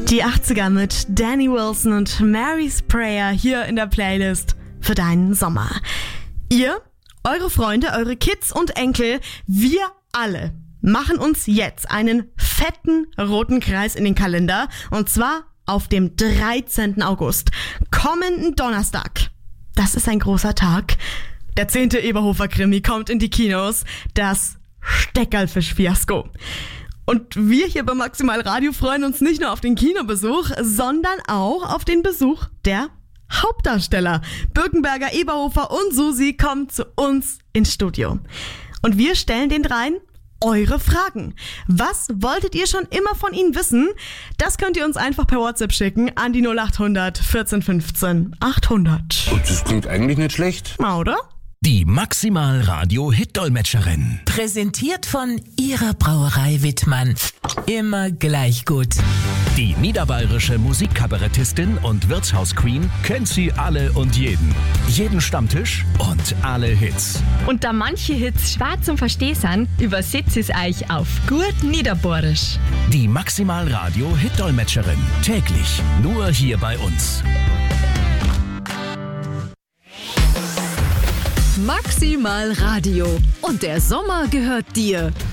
Die 80er mit Danny Wilson und Mary's Prayer hier in der Playlist für deinen Sommer. Ihr, eure Freunde, eure Kids und Enkel, wir alle machen uns jetzt einen fetten roten Kreis in den Kalender und zwar auf dem 13. August, kommenden Donnerstag. Das ist ein großer Tag. Der 10. Eberhofer-Krimi kommt in die Kinos, das Steckerlfisch-Fiasko. Und wir hier bei Maximal Radio freuen uns nicht nur auf den Kinobesuch, sondern auch auf den Besuch der Hauptdarsteller. Birkenberger, Eberhofer und Susi kommen zu uns ins Studio. Und wir stellen den dreien eure Fragen. Was wolltet ihr schon immer von ihnen wissen? Das könnt ihr uns einfach per WhatsApp schicken an die 0800 14 15 800. Und das klingt eigentlich nicht schlecht. Oder? Die Maximal Radio Hit-Dolmetscherin. Präsentiert von Ihrer Brauerei Wittmann. Immer gleich gut. Die niederbayerische Musikkabarettistin und Wirtshausqueen kennt sie alle und jeden. Jeden Stammtisch und alle Hits. Und da manche Hits schwer zum Verstehen sind, übersetzt es euch auf gut Niederbayerisch. Die Maximal Radio Hit-Dolmetscherin. Täglich nur hier bei uns. Maximal Radio. Und der Sommer gehört dir.